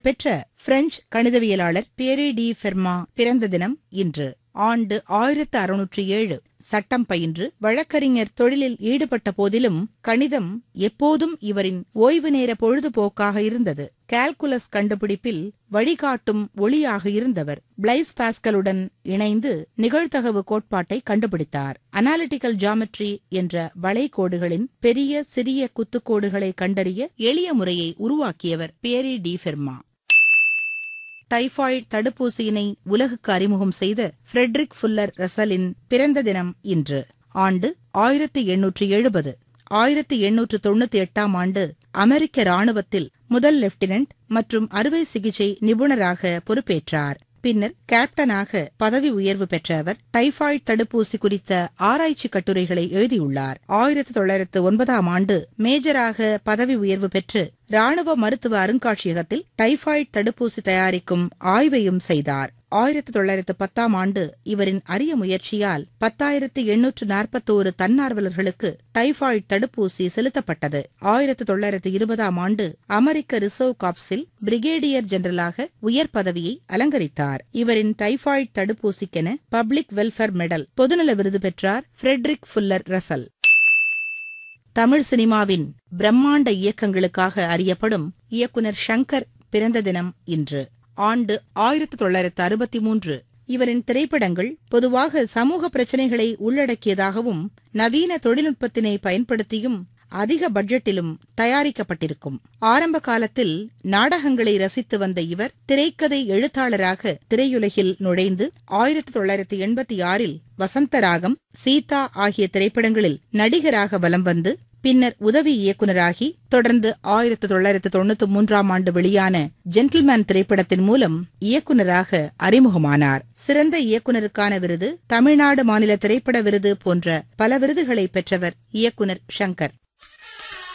பெற்ற பிரெஞ்சு கணிதவியலாளர் பியரே D Fermat பிறந்த தினம் இன்று. ஆண்டு 1607. சட்டம் பயின்று வழக்கறிஞர் தொழிலில் ஈடுபட்ட போதிலும் கணிதம் எப்போதும் இவரின் ஓய்வு நேர பொழுதுபோக்காக இருந்தது. கால்குலஸ் கண்டுபிடிப்பில் வழிகாட்டும் ஒளியாக இருந்தவர். பிளைஸ் பாஸ்கலுடன் இணைந்து நிகழ்தகவு கோட்பாட்டை கண்டுபிடித்தார். அனாலிட்டிக்கல் ஜியாமெட்ரி என்ற வளைகோடுகளின் பெரிய சிறிய குத்துக்கோடுகளை கண்டறிய எளிய முறையை உருவாக்கியவர் பியரே டி ஃபெர்மா. டைபாய்டு தடுப்பூசியினை உலகுக்கு அறிமுகம் செய்த ஃபிரெட்ரிக் ஃபுல்லர் ரசலின் பிறந்த தினம் இன்று. ஆண்டு 1870. 1898 ஆண்டு அமெரிக்க இராணுவத்தில் முதல் லெப்டினன்ட் மற்றும் அறுவை சிகிச்சை நிபுணராக பொறுப்பேற்றார். பின்னர் கேப்டனாக பதவி உயர்வு பெற்ற அவர் டைபாய்டு தடுப்பூசி குறித்த ஆராய்ச்சி கட்டுரைகளை எழுதியுள்ளார். 1909 ஆண்டு மேஜராக பதவி உயர்வு பெற்று இராணுவ மருத்துவ அருங்காட்சியகத்தில் டைபாய்டு தடுப்பூசி தயாரிக்கும் ஆய்வையும் செய்தார். 1910 ஆண்டு இவரின் அரிய முயற்சியால் 10,841 தன்னார்வலர்களுக்கு டைபாய்டு தடுப்பூசி செலுத்தப்பட்டது. 1920 ஆண்டு அமெரிக்க ரிசர்வ் காப்ஸில் பிரிகேடியர் ஜெனரலாக உயர் பதவியை அலங்கரித்தார். இவரின் டைபாய்டு தடுப்பூசிக்கென பப்ளிக் வெல்ஃபேர் மெடல் பொதுநல விருது பெற்றார் ஃபிரெட்ரிக் ஃபுல்லர் ரசல். தமிழ் சினிமாவின் பிரம்மாண்ட இயக்கங்களுக்காக அறியப்படும் இயக்குனர் ஷங்கர் பிறந்த தினம் இன்று. ஆண்டு 1963. இவரின் திரைப்படங்கள் பொதுவாக சமூக பிரச்சினைகளை உள்ளடக்கியதாகவும் நவீன தொழில்நுட்பத்தினை பயன்படுத்தியும் அதிக பட்ஜெட்டிலும் தயாரிக்கப்பட்டிருக்கும். ஆரம்ப காலத்தில் நாடகங்களை ரசித்து வந்த இவர் திரைக்கதை எழுத்தாளராக திரையுலகில் நுழைந்து 1986 வசந்தராகம், சீதா ஆகிய திரைப்படங்களில் நடிகராக வலம் வந்து பின்னர் உதவி இயக்குநராகி தொடர்ந்து 1993 ஆண்டு வெளியான ஜென்டில்மேன் திரைப்படத்தின் மூலம் இயக்குநராக அறிமுகமானார். சிறந்த இயக்குநருக்கான விருது, தமிழ்நாடு மாநில திரைப்பட விருது போன்ற பல விருதுகளை பெற்றவர் இயக்குனர் ஷங்கர்.